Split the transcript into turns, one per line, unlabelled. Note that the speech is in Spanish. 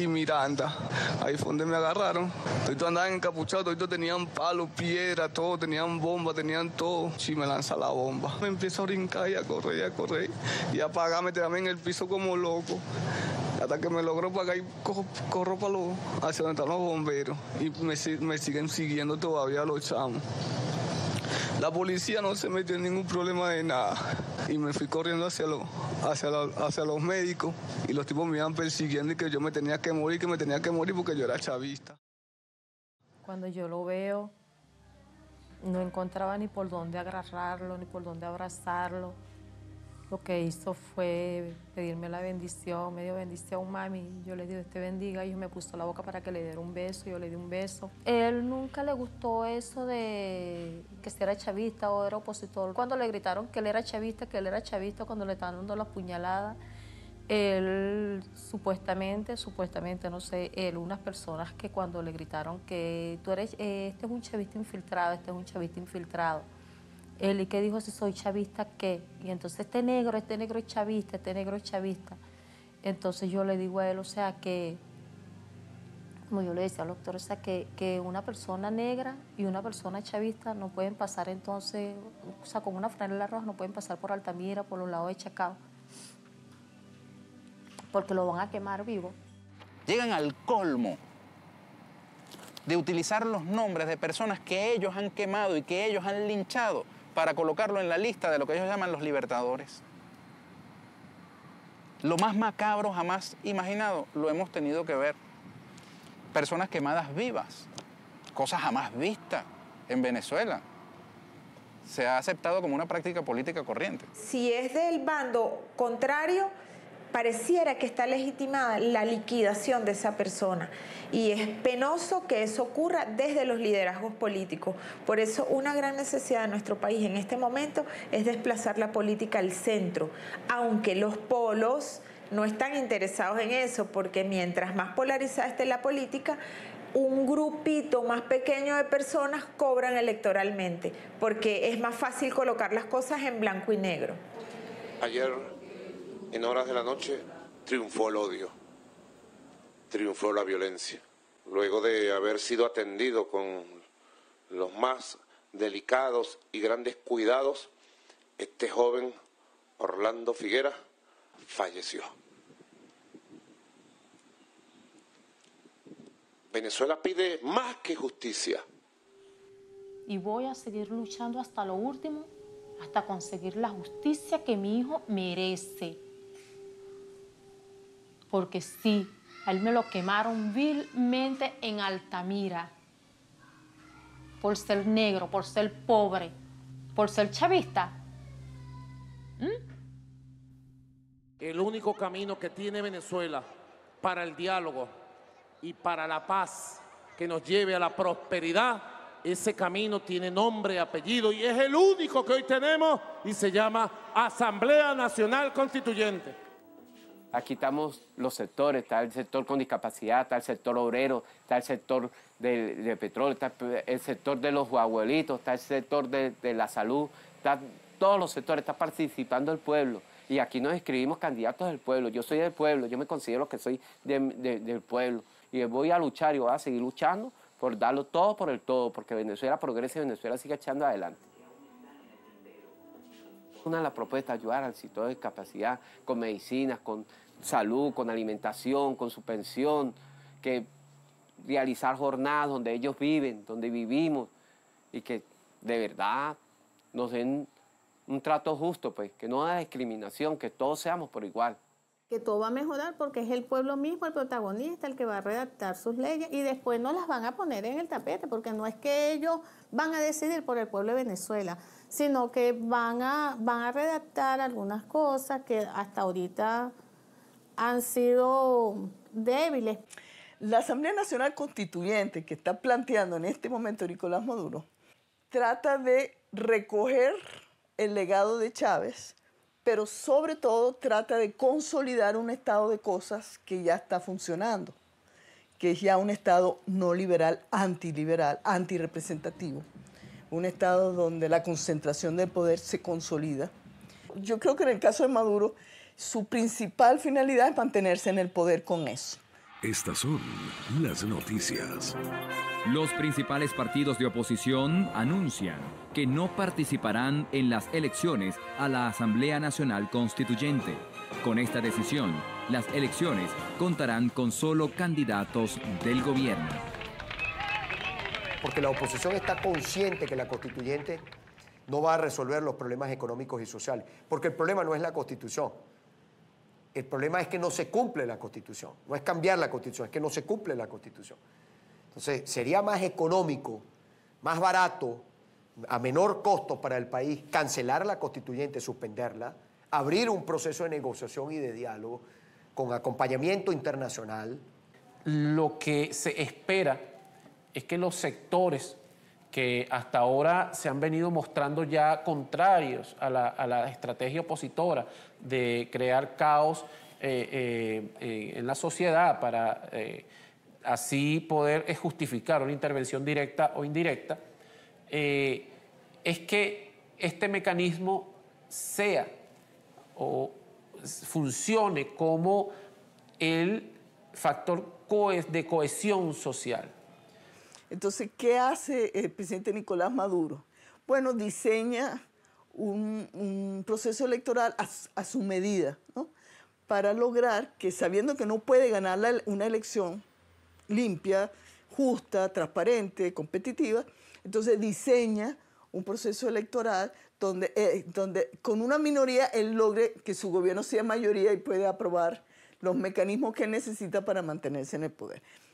y Miranda. Ahí fue donde me agarraron. Todos andaban encapuchados, todos tenían palos, piedras, todo, tenían bombas, tenían todo. Y me lanza la bomba. Me empiezo a brincar y a correr, y a apagarme también en el piso como loco. Hasta que me logro pagar y corro hacia donde están los bomberos. Y me siguen siguiendo todavía los chamos. La policía no se metió en ningún problema de nada. Y me fui corriendo hacia los médicos. Y los tipos me iban persiguiendo y que yo me tenía que morir, porque yo era chavista.
Cuando yo lo veo, no encontraba ni por dónde agarrarlo, ni por dónde abrazarlo. Lo que hizo fue pedirme la bendición, me dio bendición, mami. Yo le digo, te bendiga, y me puso la boca para que le diera un beso, yo le di un beso. Él nunca le gustó eso de que si era chavista o era opositor. Cuando le gritaron que él era chavista, cuando le estaban dando las puñaladas, él supuestamente, no sé, unas personas que cuando le gritaron que tú eres, este es un chavista infiltrado, Él, ¿y qué dijo? Si soy chavista, ¿qué? Y entonces este negro es chavista. Entonces yo le digo a él, o sea, que, como yo le decía al doctor, o sea, que una persona negra y una persona chavista no pueden pasar entonces, o sea, con una franela roja no pueden pasar por Altamira, por los lados de Chacao, porque lo van a quemar vivo.
Llegan al colmo de utilizar los nombres de personas que ellos han quemado y que ellos han linchado para colocarlo en la lista de lo que ellos llaman los libertadores. Lo más macabro jamás imaginado lo hemos tenido que ver. Personas quemadas vivas, cosas jamás vistas en Venezuela. Se ha aceptado como una práctica política corriente.
Si es del bando contrario, pareciera que está legitimada la liquidación de esa persona. Y es penoso que eso ocurra desde los liderazgos políticos. Por eso una gran necesidad de nuestro país en este momento es desplazar la política al centro, aunque los polos no están interesados en eso, porque mientras más polarizada esté la política, un grupito más pequeño de personas cobran electoralmente, porque es más fácil colocar las cosas en blanco y negro.
Ayer, en horas de la noche, triunfó el odio, triunfó la violencia. Luego de haber sido atendido con los más delicados y grandes cuidados, este joven, Orlando Figuera, falleció. Venezuela pide más que justicia.
Y voy a seguir luchando hasta lo último, hasta conseguir la justicia que mi hijo merece. Porque sí, a él me lo quemaron vilmente en Altamira. Por ser negro, por ser pobre, por ser chavista.
El único camino que tiene Venezuela para el diálogo y para la paz que nos lleve a la prosperidad, ese camino tiene nombre y apellido y es el único que hoy tenemos y se llama Asamblea Nacional Constituyente.
Aquí estamos los sectores, está el sector con discapacidad, está el sector obrero, está el sector de petróleo, está el sector de los abuelitos, está el sector de la salud, está todos los sectores, está participando el pueblo. Y aquí nos escribimos candidatos del pueblo. Yo soy del pueblo, yo me considero que soy del pueblo. Y voy a luchar y voy a seguir luchando por darlo todo por el todo, porque Venezuela progrese y Venezuela siga echando adelante. Una de las propuestas es ayudar al sector de discapacidad con medicinas, con salud, con alimentación, con su pensión, que realizar jornadas donde ellos viven, donde vivimos, y que de verdad nos den un trato justo, pues, que no haya discriminación, que todos seamos por igual.
Que todo va a mejorar porque es el pueblo mismo el protagonista, el que va a redactar sus leyes y después no las van a poner en el tapete, porque no es que ellos van a decidir por el pueblo de Venezuela, sino que van a redactar algunas cosas que hasta ahorita han sido débiles.
La Asamblea Nacional Constituyente que está planteando en este momento Nicolás Maduro trata de recoger el legado de Chávez, pero sobre todo trata de consolidar un estado de cosas que ya está funcionando, que es ya un estado no liberal, antirrepresentativo, un estado donde la concentración del poder se consolida. Yo creo que en el caso de Maduro, su principal finalidad es mantenerse en el poder con eso.
Estas son las noticias.
Los principales partidos de oposición anuncian que no participarán en las elecciones a la Asamblea Nacional Constituyente. Con esta decisión, las elecciones contarán con solo candidatos del gobierno.
Porque la oposición está consciente que la constituyente no va a resolver los problemas económicos y sociales. Porque el problema no es la Constitución. El problema es que no se cumple la Constitución. No es cambiar la Constitución, es que no se cumple la Constitución. Entonces, sería más económico, más barato, a menor costo para el país, cancelar la constituyente, suspenderla, abrir un proceso de negociación y de diálogo con acompañamiento internacional.
Lo que se espera es que los sectores que hasta ahora se han venido mostrando ya contrarios a la estrategia opositora de crear caos en la sociedad para así poder justificar una intervención directa o indirecta, es que este mecanismo sea o funcione como el factor de cohesión social.
Entonces, ¿qué hace el presidente Nicolás Maduro? Bueno, diseña un proceso electoral a su medida, ¿no? Para lograr que, sabiendo que no puede ganar una elección limpia, justa, transparente, competitiva, entonces diseña un proceso electoral donde con una minoría él logre que su gobierno sea mayoría y pueda aprobar los mecanismos que necesita para mantenerse en el poder.